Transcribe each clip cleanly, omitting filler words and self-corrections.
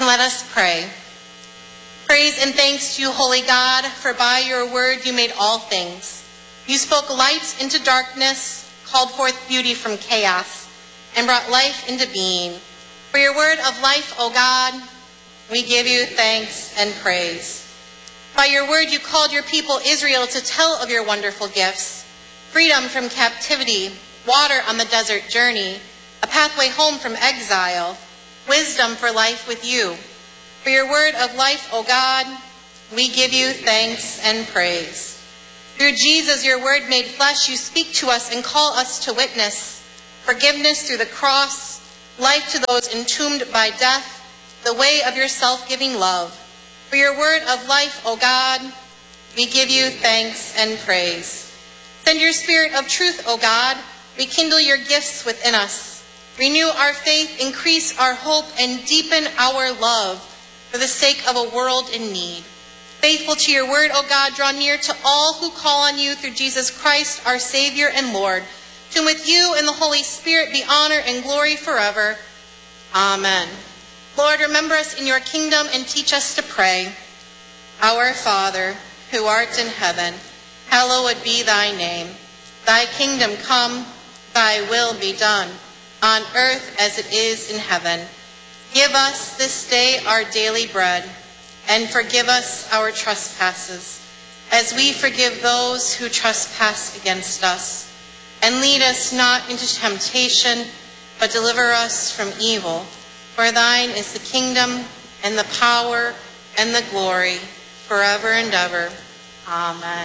Let us pray. Praise and thanks to you, holy God, for by your word you made all things. You spoke light into darkness, called forth beauty from chaos, and brought life into being. For your word of life, O God, we give you thanks and praise. By your word you called your people Israel to tell of your wonderful gifts, freedom from captivity, water on the desert journey, a pathway home from exile, wisdom for life with you. For your word of life, O God, we give you thanks and praise. Through Jesus, your word made flesh, you speak to us and call us to witness forgiveness through the cross, life to those entombed by death, the way of your self-giving love. For your word of life, O God, we give you thanks and praise. Send your spirit of truth, O God, rekindle your gifts within us. Renew our faith, increase our hope, and deepen our love for the sake of a world in need. Faithful to your word, O God, draw near to all who call on you through Jesus Christ, our Savior and Lord, to whom with you and the Holy Spirit be honor and glory forever. Amen. Lord, remember us in your kingdom and teach us to pray. Our Father, who art in heaven, hallowed be thy name. Thy kingdom come, thy will be done, on earth as it is in heaven. Give us this day our daily bread, and forgive us our trespasses, as we forgive those who trespass against us. And lead us not into temptation, but deliver us from evil. For thine is the kingdom, and the power, and the glory, forever and ever. Amen.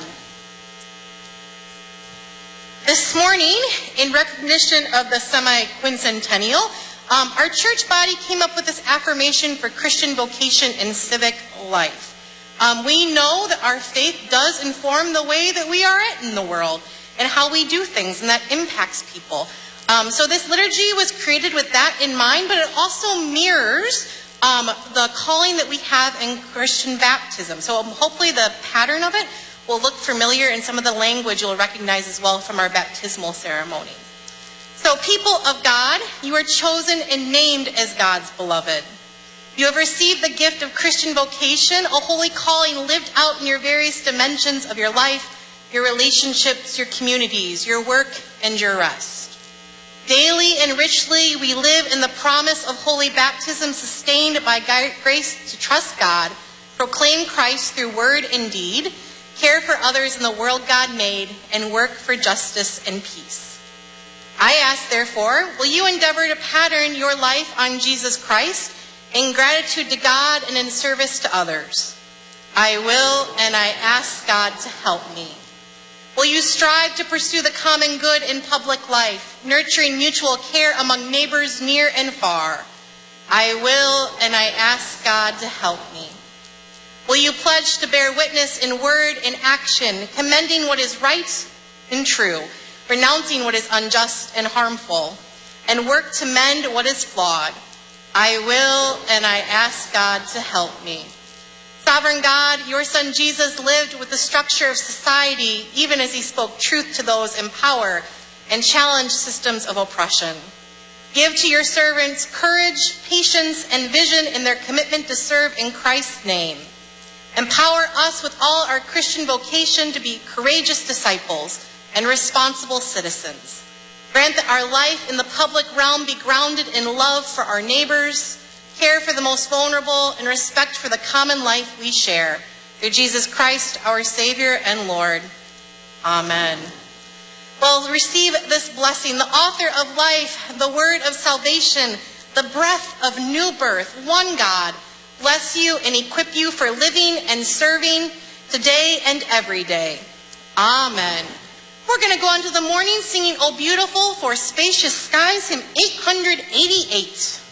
This morning, in recognition of the semi-quincentennial, our church body came up with this affirmation for Christian vocation and civic life. We know that our faith does inform the way that we are in the world and how we do things, and that impacts people. So this liturgy was created with that in mind, but it also mirrors the calling that we have in Christian baptism. So hopefully the pattern of it will look familiar, and some of the language you'll recognize as well from our baptismal ceremony. So people of God, you are chosen and named as God's beloved. You have received the gift of Christian vocation, a holy calling lived out in your various dimensions of your life, your relationships, your communities, your work, and your rest. Daily and richly, we live in the promise of holy baptism, sustained by grace to trust God, proclaim Christ through word and deed, care for others in the world God made, and work for justice and peace. I ask, therefore, will you endeavor to pattern your life on Jesus Christ in gratitude to God and in service to others? I will, and I ask God to help me. Will you strive to pursue the common good in public life, nurturing mutual care among neighbors near and far? I will, and I ask God to help me. Will you pledge to bear witness in word and action, commending what is right and true, renouncing what is unjust and harmful, and work to mend what is flawed? I will, and I ask God to help me. Sovereign God, your Son Jesus lived with the structure of society, even as he spoke truth to those in power and challenged systems of oppression. Give to your servants courage, patience, and vision in their commitment to serve in Christ's name. Empower us with all our Christian vocation to be courageous disciples and responsible citizens. Grant that our life in the public realm be grounded in love for our neighbors, care for the most vulnerable, and respect for the common life we share. Through Jesus Christ, our Savior and Lord. Amen. Well, receive this blessing, the author of life, the word of salvation, the breath of new birth, one God, bless you and equip you for living and serving today and every day. Amen. We're going to go on to the morning singing, "O Beautiful for Spacious Skies," hymn 888.